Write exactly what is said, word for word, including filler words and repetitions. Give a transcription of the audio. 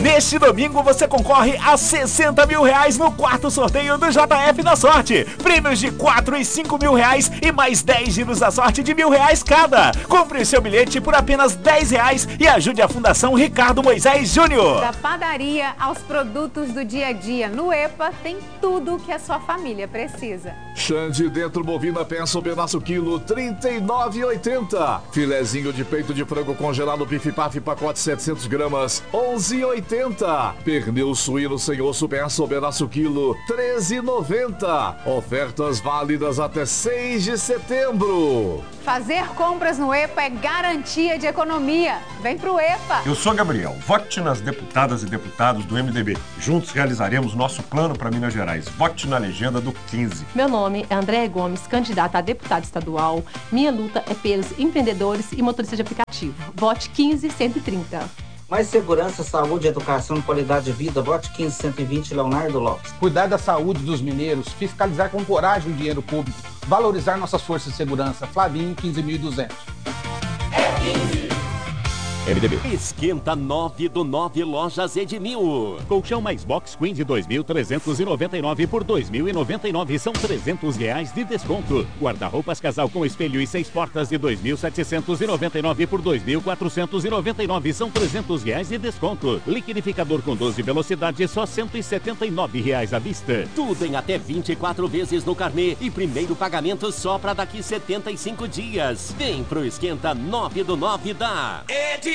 Neste domingo você concorre a sessenta mil reais no quarto sorteio do J F da Sorte. Prêmios de quatro e cinco mil reais e mais dez giros da sorte de mil reais cada. Compre o seu bilhete por apenas dez reais e ajude a Fundação Ricardo Moisés Júnior. Da padaria aos produtos do dia a dia, no EPA tem tudo o que a sua família precisa. Xande dentro bovina peça o pedaço quilo trinta e nove reais e oitenta centavos. Filezinho de peito de frango congelado Pif Paf pacote setecentas gramas onze reais e oitenta centavos. Pernil suíno sem osso peça o pedaço quilo treze reais e noventa centavos. Ofertas válidas até seis de setembro. Fazer compras no EPA é garantia de economia. Vem pro EPA. Eu sou Gabriel. Vote nas deputadas e deputados do M D B. Juntos realizaremos nosso plano para Minas Gerais. Vote na legenda do quinze. Meu nome é Andréa Gomes, candidata a deputada estadual. Minha luta é pelos empreendedores e motoristas de aplicativo. Vote quinze cento e trinta. Mais segurança, saúde, educação, qualidade de vida. Vote quinze cento e vinte, Leonardo Lopes. Cuidar da saúde dos mineiros, fiscalizar com coragem o dinheiro público, valorizar nossas forças de segurança. Flavinho, quinze mil e duzentos. É quinze. M D B. Esquenta nove do nove Lojas Edmil. Colchão mais box queen de dois mil trezentos e noventa e nove por dois mil e noventa e nove são trezentos reais de desconto. Guarda-roupas casal com espelho e seis portas de dois mil setecentos e noventa e nove por dois mil quatrocentos e noventa e nove são trezentos reais de desconto. Liquidificador com doze velocidades só cento e setenta e nove reais à vista. Tudo em até vinte e quatro vezes no carnê e primeiro pagamento só para daqui setenta e cinco dias. Vem pro Esquenta nove do nove da Edmil.